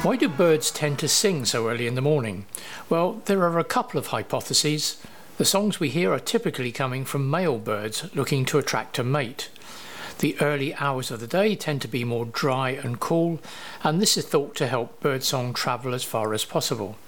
Why do birds tend to sing so early in the morning? Well, there are a couple of hypotheses. The songs we hear are typically coming from male birds looking to attract a mate. The early hours of the day tend to be more dry and cool, and this is thought to help birdsong travel as far as possible.